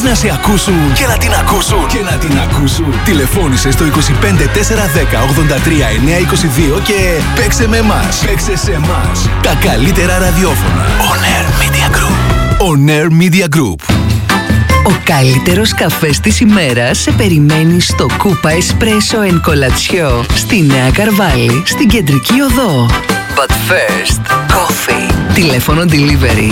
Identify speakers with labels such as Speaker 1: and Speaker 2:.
Speaker 1: Θέλεις να σε ακούσουν και να την ακούσουν και να την ακούσουν? Τηλεφώνησε στο 25 410 83 922 και παίξε με εμάς. Παίξε σε εμάς. Τα καλύτερα ραδιόφωνα. On Air Media Group. On Air Media Group.
Speaker 2: Ο καλύτερος καφές της ημέρας σε περιμένει στο Κούπα Espresso & Κολατσιό στη Νέα Καρβάλη, στην Κεντρική Οδό. But first, coffee. Τηλέφωνο delivery